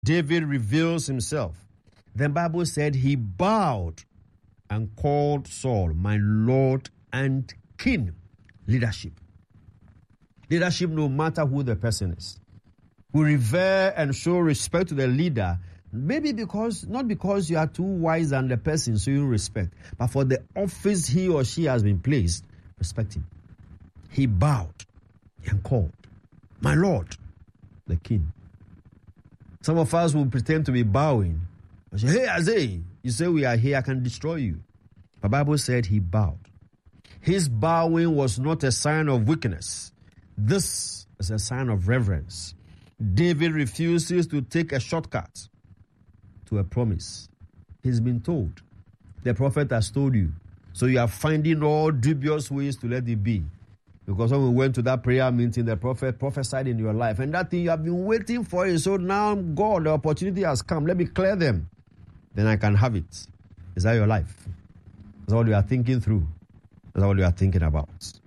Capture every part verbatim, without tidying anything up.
David reveals himself. The Bible said he bowed and called Saul, my Lord and King. Leadership. Leadership, no matter who the person is. We revere and show respect to the leader, maybe because, not because you are too wise than the person, so you respect, but for the office he or she has been placed, respect him. He bowed and called, my Lord, the King. Some of us will pretend to be bowing. I say, hey, Isaiah, you say we are here, I can destroy you. The Bible said he bowed. His bowing was not a sign of weakness. This is a sign of reverence. David refuses to take a shortcut to a promise. He's been told. The prophet has told you. So you are finding all dubious ways to let it be. Because when we went to that prayer meeting, the prophet prophesied in your life. And that thing you have been waiting for it. So now, God, the opportunity has come. Let me clear them. Then I can have it. Is that your life? That's what you are thinking through. That's what you are thinking about.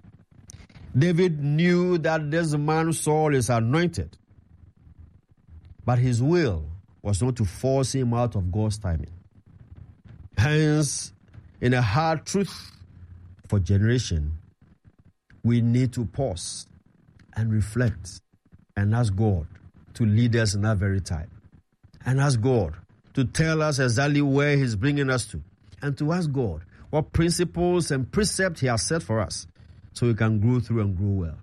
David knew that this man Saul is anointed. But his will was not to force him out of God's timing. Hence, in a hard truth for generation, we need to pause and reflect and ask God to lead us in that very time. And ask God to tell us exactly where he's bringing us to. And to ask God what principles and precepts he has set for us so we can grow through and grow well.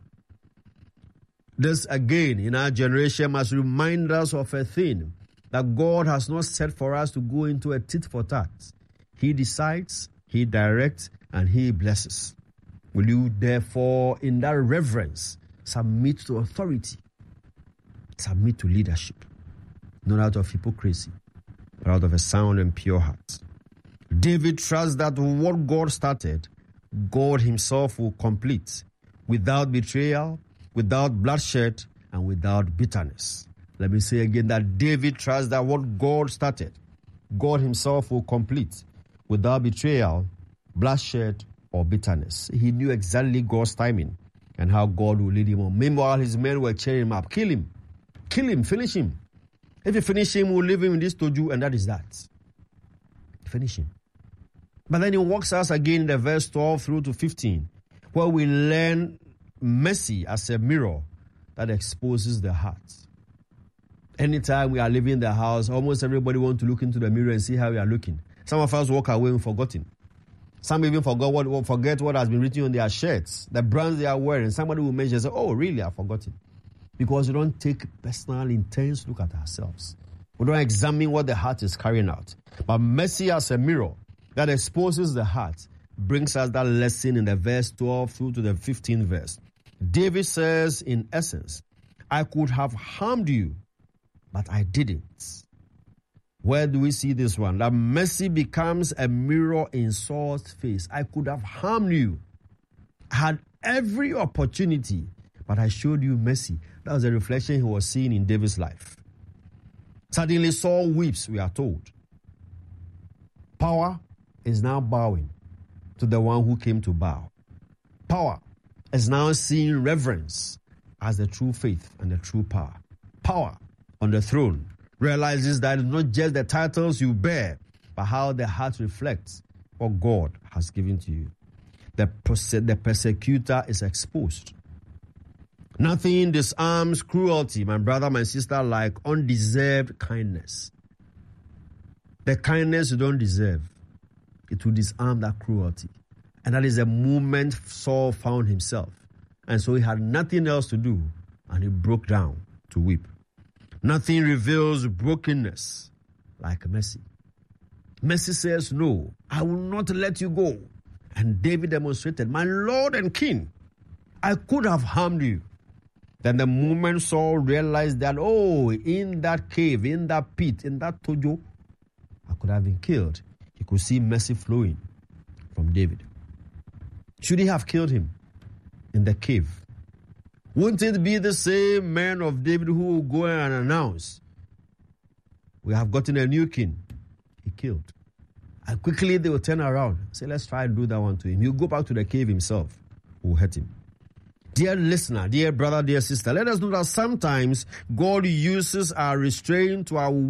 This, again, in our generation must remind us of a thing that God has not set for us to go into a tit for tat. He decides, he directs, and he blesses. Will you therefore, in that reverence, submit to authority, submit to leadership, not out of hypocrisy, but out of a sound and pure heart? David trusts that what God started, God himself will complete, without betrayal, without bloodshed, and without bitterness. Let me say again that David trusts that what God started, God himself will complete, without betrayal, bloodshed, or bitterness. He knew exactly God's timing and how God will lead him on. Meanwhile, his men were cheering him up. Kill him. Kill him. Finish him. If you finish him, we'll leave him in this toju, and that is that. Finish him. But then he walks us again in the verse twelve through to fifteen, where we learn mercy as a mirror that exposes the heart. Anytime we are leaving the house, almost everybody wants to look into the mirror and see how we are looking. Some of us walk away and forgotten. Some even forgot what, forget what has been written on their shirts, the brands they are wearing. Somebody will mention, say, oh, really, I've forgotten. Because we don't take personal, intense look at ourselves. We don't examine what the heart is carrying out. But mercy as a mirror that exposes the heart brings us that lesson in the verse twelve through to the fifteenth verse. David says, in essence, I could have harmed you, but I didn't. Where do we see this one? That mercy becomes a mirror in Saul's face. I could have harmed you. I had every opportunity, but I showed you mercy. That was a reflection he was seeing in David's life. Suddenly Saul weeps, we are told. Power is now bowing to the one who came to bow. Power is now seeing reverence as the true faith and the true power. Power on the throne realizes that it's not just the titles you bear, but how the heart reflects what God has given to you. The, perse- the persecutor is exposed. Nothing disarms cruelty, my brother, my sister, like undeserved kindness. The kindness you don't deserve, it will disarm that cruelty. And that is the moment Saul found himself. And so he had nothing else to do, and he broke down to weep. Nothing reveals brokenness like mercy. Mercy says, no, I will not let you go. And David demonstrated, my Lord and King, I could have harmed you. Then the moment Saul realized that, oh, in that cave, in that pit, in that tojo, I could have been killed. He could see mercy flowing from David. Should he have killed him in the cave? Wouldn't it be the same man of David who will go and announce, we have gotten a new king? He killed. And quickly they will turn around and say, let's try and do that one to him. He'll go back to the cave himself. Who hurt him. Dear listener, dear brother, dear sister, let us know that sometimes God uses our restraint to our